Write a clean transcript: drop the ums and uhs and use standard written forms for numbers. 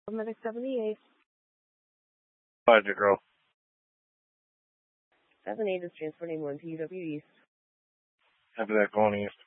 Medic 78. Roger, girl. 78 is transporting 1 to UW East. After that, going east.